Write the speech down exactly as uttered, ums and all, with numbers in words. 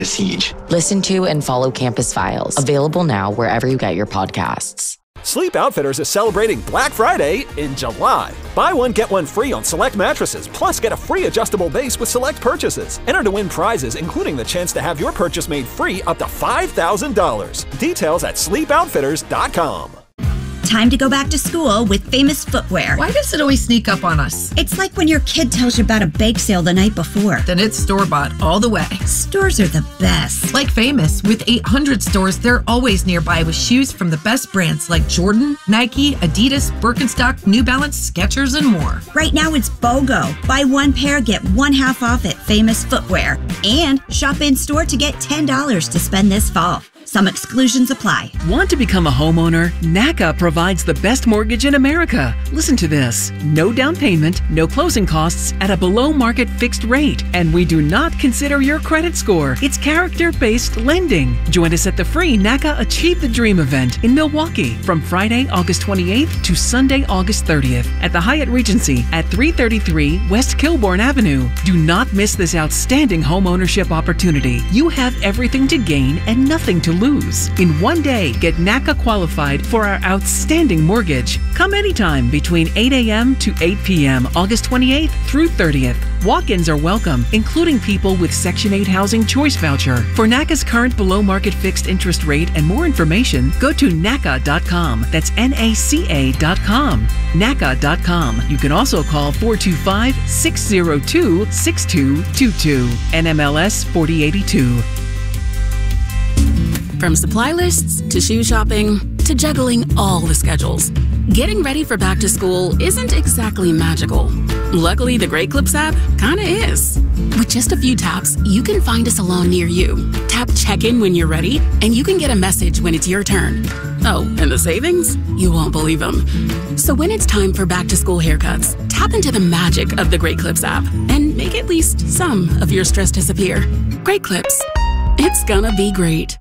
Siege. Listen to and follow Campus Files. Available now wherever you get your podcasts. Sleep Outfitters is celebrating Black Friday in July. Buy one, get one free on select mattresses, plus get a free adjustable base with select purchases. Enter to win prizes, including the chance to have your purchase made free up to five thousand dollars. Details at sleep outfitters dot com. Time to go back to school with Famous Footwear. Why does it always sneak up on us? It's like when your kid tells you about a bake sale the night before. Then it's store-bought all the way. Stores are the best. Like Famous, with eight hundred stores, they're always nearby with shoes from the best brands like Jordan, Nike, Adidas, Birkenstock, New Balance, Skechers, and more. Right now it's BOGO. Buy one pair, get one half off at Famous Footwear. And shop in-store to get ten dollars to spend this fall. Some exclusions apply. Want to become a homeowner? NACA provides the best mortgage in America. Listen to this. No down payment, no closing costs at a below market fixed rate. And we do not consider your credit score. It's character-based lending. Join us at the free NACA Achieve the Dream event in Milwaukee from Friday, August twenty-eighth to Sunday, August thirtieth at the Hyatt Regency at three thirty-three West Kilbourne Avenue. Do not miss this outstanding homeownership opportunity. You have everything to gain and nothing to lose. In one day, get NACA qualified for our outstanding mortgage. Come anytime between eight a.m. to eight p.m. August twenty-eighth through thirtieth. Walk-ins are welcome, including people with Section eight Housing Choice Voucher. For NACA's current below-market fixed interest rate and more information, go to N A C A dot com. That's N A C A dot com. N A C A dot com. You can also call four two five, six zero two, six two two two. N M L S forty eighty-two. From supply lists to shoe shopping to juggling all the schedules, getting ready for back to school isn't exactly magical. Luckily, the Great Clips app kinda is. With just a few taps, you can find a salon near you. Tap check-in when you're ready, and you can get a message when it's your turn. Oh, and the savings? You won't believe them. So when it's time for back to school haircuts, tap into the magic of the Great Clips app and make at least some of your stress disappear. Great Clips. It's gonna be great.